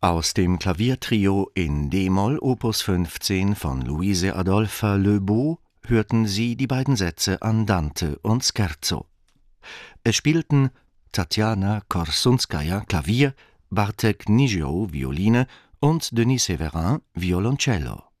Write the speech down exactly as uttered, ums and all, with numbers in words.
Aus dem Klaviertrio in d-Moll Opus fünfzehn von Luise Adolpha Le Beau hörten Sie die beiden Sätze Andante und Scherzo. Es spielten Tatjana Korsunskaja Klavier, Bartek Nizioł Violine und Denis Severin Violoncello.